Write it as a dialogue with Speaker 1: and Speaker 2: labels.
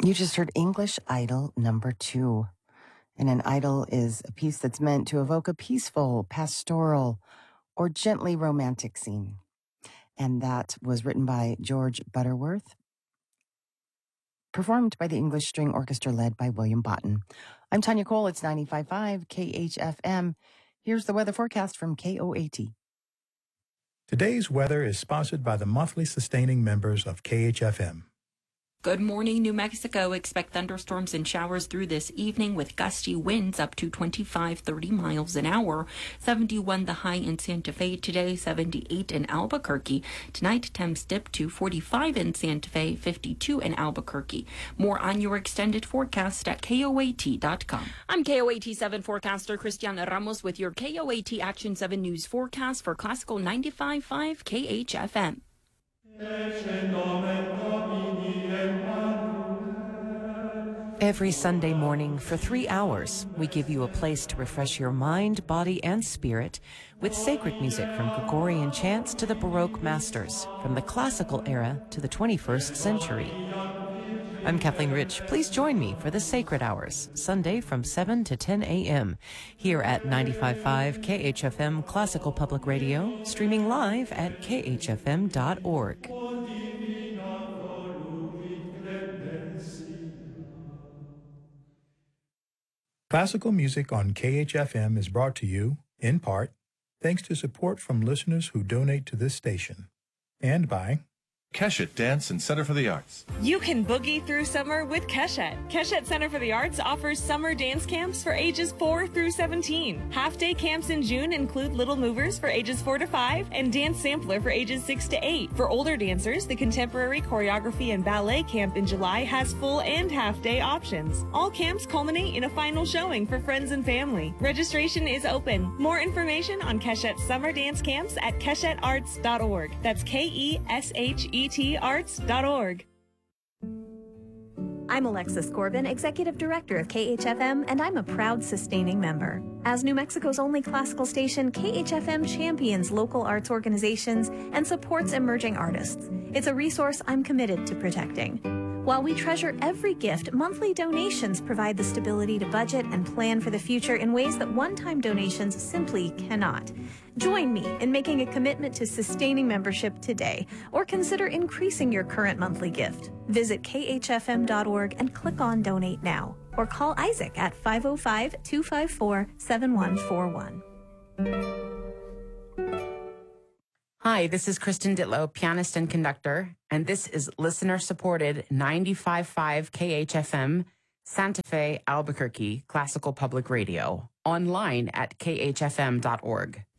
Speaker 1: You just heard English Idol number 2. And an idyll is a piece that's meant to evoke a peaceful, pastoral, or gently romantic scene. And that was written by George Butterworth, performed by the English String Orchestra led by William Botten. I'm Tanya Cole. It's 95.5 KHFM. Here's the weather forecast from KOAT.
Speaker 2: Today's weather is sponsored by the monthly sustaining members of KHFM.
Speaker 3: Good morning, New Mexico. Expect thunderstorms and showers through this evening with gusty winds up to 25-30 miles an hour. 71 the high in Santa Fe today, 78 in Albuquerque. Tonight, temps dip to 45 in Santa Fe, 52 in Albuquerque. More on your extended forecast at KOAT.com. I'm KOAT 7 forecaster Cristiana Ramos with your KOAT Action 7 News forecast for Classical 95.5 KHFM.
Speaker 4: Every Sunday morning for 3 hours, we give you a place to refresh your mind, body, and spirit with sacred music from Gregorian chants to the Baroque masters, from the classical era to the 21st century. I'm Kathleen Rich. Please join me for the Sacred Hours, Sunday from 7 to 10 a.m. here at 95.5 KHFM Classical Public Radio, streaming live at khfm.org.
Speaker 2: Classical music on KHFM is brought to you, in part, thanks to support from listeners who donate to this station, and by
Speaker 5: Keshet Dance and Center for the Arts.
Speaker 6: You can boogie through summer with Keshet. Keshet Center for the Arts offers summer dance camps for ages 4 through 17. Half-day camps in June include Little Movers for ages 4 to 5 and Dance Sampler for ages 6 to 8. For older dancers, the Contemporary Choreography and Ballet Camp in July has full and half-day options. All camps culminate in a final showing for friends and family. Registration is open. More information on Keshet Summer Dance Camps at keshetarts.org. That's KESHETarts.org.
Speaker 7: I'm Alexis Corbin, Executive Director of KHFM, and I'm a proud sustaining member. As New Mexico's only classical station, KHFM champions local arts organizations and supports emerging artists. It's a resource I'm committed to protecting. While we treasure every gift, monthly donations provide the stability to budget and plan for the future in ways that one-time donations simply cannot. Join me in making a commitment to sustaining membership today, or consider increasing your current monthly gift. Visit khfm.org and click on Donate Now, or call Isaac at 505-254-7141.
Speaker 8: Hi, this is Kristen Ditlow, pianist and conductor, and this is listener-supported 95.5 KHFM, Santa Fe, Albuquerque, Classical Public Radio, online at khfm.org.